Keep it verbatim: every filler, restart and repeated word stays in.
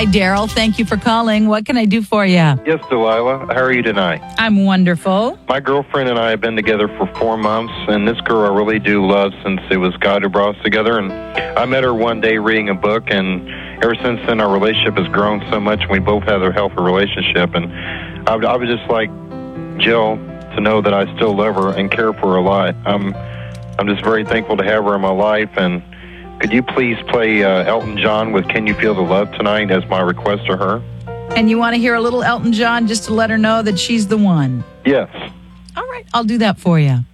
Hi, Daryl. Thank you for calling. What can I do for you? Yes, Delilah. How are you tonight? I'm wonderful. My girlfriend and I have been together for four months, and this girl I really do love since it was God who brought us together. And I met her one day reading a book, and ever since then our relationship has grown so much, and we both have a healthy relationship. And I would, I would just like Jill to know that I still love her and care for her a lot. I'm, I'm just very thankful to have her in my life. And could you please play uh, Elton John with Can You Feel the Love Tonight as my request to her? And you want to hear a little Elton John just to let her know that she's the one? Yes. All right, I'll do that for you.